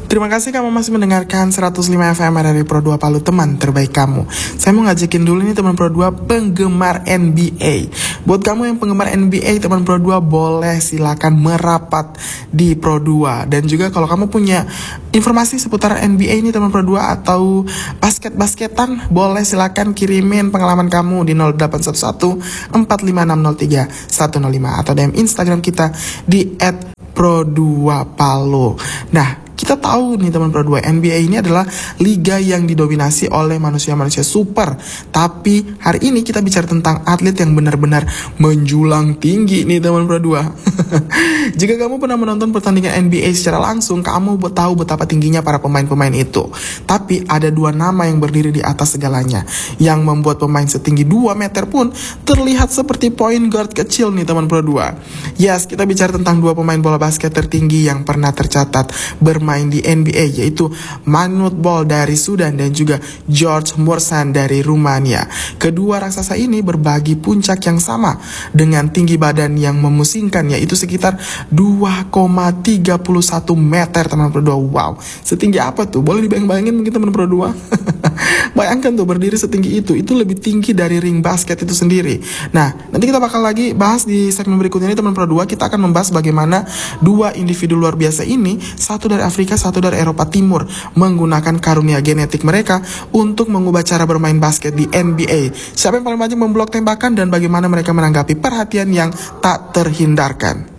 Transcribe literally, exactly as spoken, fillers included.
Terima kasih kamu masih mendengarkan seratus lima F M dari Pro dua Palu, teman terbaik kamu. Saya mau ngajakin dulu nih teman Pro dua penggemar N B A. Buat kamu yang penggemar N B A, teman Pro dua boleh silakan merapat di Pro dua. Dan juga kalau kamu punya informasi seputar N B A ini teman Pro dua atau basket-basketan, boleh silakan kirimin pengalaman kamu di nol delapan satu satu empat lima enam nol tiga satu nol lima atau D M Instagram kita di et pro dua palu. Nah, kita tahu nih teman Pro dua, N B A ini adalah liga yang didominasi oleh manusia-manusia super. Tapi hari ini kita bicara tentang atlet yang benar-benar menjulang tinggi nih teman Pro dua. Jika kamu pernah menonton pertandingan N B A secara langsung, kamu tahu betapa tingginya para pemain-pemain itu. Tapi ada dua nama yang berdiri di atas segalanya, yang membuat pemain setinggi dua meter pun terlihat seperti point guard kecil nih teman Pro dua. Yes, kita bicara tentang dua pemain bola basket tertinggi yang pernah tercatat bermain main di N B A, yaitu Manute Bol dari Sudan dan juga George Muresan dari Rumania. Kedua raksasa ini berbagi puncak yang sama dengan tinggi badan yang memusingkan, yaitu sekitar dua koma tiga satu meter teman Pro dua. Wow, setinggi apa tuh? Boleh dibayang-bayangin mungkin teman Pro dua? Bayangkan tuh berdiri setinggi itu, itu lebih tinggi dari ring basket itu sendiri. Nah, nanti kita bakal lagi bahas di segmen berikutnya ini teman Pro dua. Kita akan membahas bagaimana dua individu luar biasa ini, satu dari Afrika, satu dari Eropa Timur, menggunakan karunia genetik mereka untuk mengubah cara bermain basket di N B A. Siapa yang paling banyak memblok tembakan dan bagaimana mereka menanggapi perhatian yang tak terhindarkan.